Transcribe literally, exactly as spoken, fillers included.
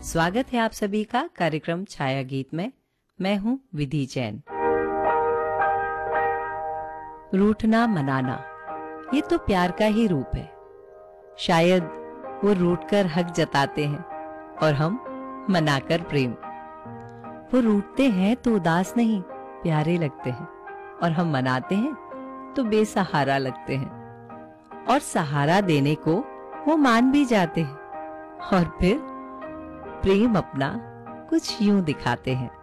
स्वागत है आप सभी का कार्यक्रम छाया गीत में। मैं हूं विधि जैन। रूठना मनाना ये तो प्यार का ही रूप है। शायद वो रूठकर हक जताते हैं और हम मनाकर प्रेम। वो रूठते हैं तो उदास नहीं प्यारे लगते हैं, और हम मनाते हैं तो बेसहारा लगते हैं। और सहारा देने को वो मान भी जाते हैं, और फिर प्रेम अपना कुछ यूं दिखाते हैं।